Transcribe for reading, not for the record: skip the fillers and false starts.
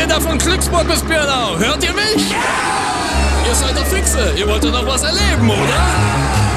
ihr da von Glücksburg bis Birnau? Hört ihr mich? Ja! Ihr seid doch Fixe. Ihr wollt doch noch was erleben, oder?